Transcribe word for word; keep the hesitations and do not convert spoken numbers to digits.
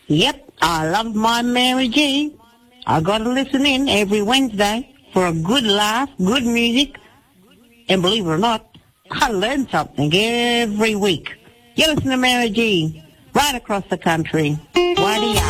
Yep, I love my Mary G. I gotta listen in every Wednesday for a good laugh, good music, and believe it or not, I learn something every week. You listen to Mary G. right across the country. What do you